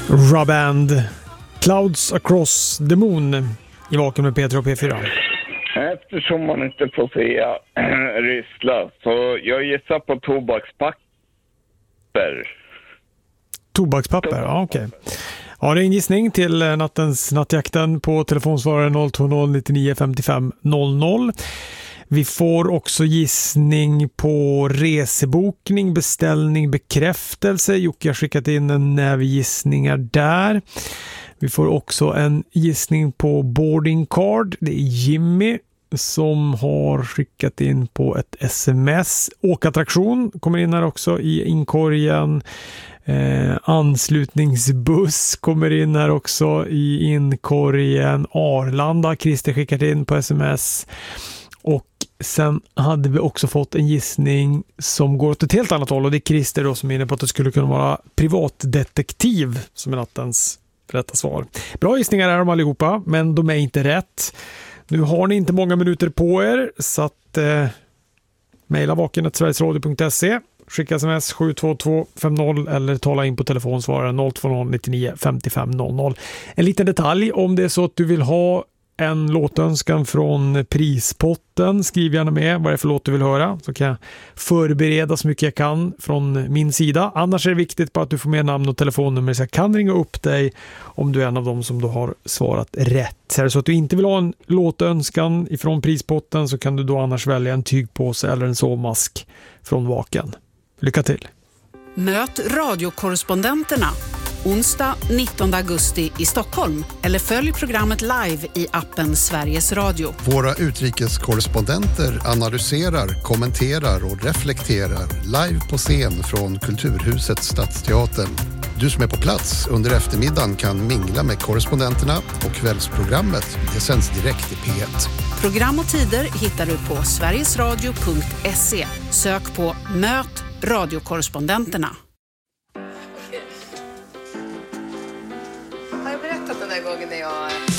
Ruband, Clouds Across the Moon i Vaken med Peter och P4. Eftersom man inte får säga ryssla, så jag gissar på tobakspapper. Tobakspapper, ja okej. Ja, det är en gissning till nattjakten på telefonsvararen 020 99 55 00. Vi får också gissning på resebokning, beställning, bekräftelse. Jocke har skickat in en näve gissningar där. Vi får också en gissning på boarding card. Det är Jimmy som har skickat in på ett sms. Åkattraktion kommer in här också i inkorgen. Anslutningsbuss kommer in här också i inkorgen. Arlanda, Christer skickat in på sms. Och sen hade vi också fått en gissning som går åt ett helt annat håll, och det är Christer då som är inne på att det skulle kunna vara privatdetektiv som är nattens rätta svar. Bra gissningar är de allihopa, men de är inte rätt. Nu har ni inte många minuter på er, så att mejla vaken@sverigesradio.se, skicka sms 72250 eller tala in på telefonsvararen 020 99 55 00. En liten detalj, om det är så att du vill ha en låtönskan från prispotten, skriv gärna med vad det är för låt du vill höra, så kan jag förbereda så mycket jag kan från min sida. Annars är det viktigt bara att du får med namn och telefonnummer så jag kan ringa upp dig om du är en av dem som du har svarat rätt. Är det så att du inte vill ha en låtönskan ifrån prispotten, så kan du då annars välja en tygpåse eller en sovmask från Vaken. Lycka till! Möt radiokorrespondenterna onsdag 19 augusti i Stockholm, eller följ programmet live i appen Sveriges Radio. Våra utrikeskorrespondenter analyserar, kommenterar och reflekterar live på scen från Kulturhuset Stadsteatern. Du som är på plats under eftermiddagen kan mingla med korrespondenterna, och kvällsprogrammet det sänds direkt i P1. Program och tider hittar du på sverigesradio.se. Sök på Möt radiokorrespondenterna. Har jag berättat den där gången när jag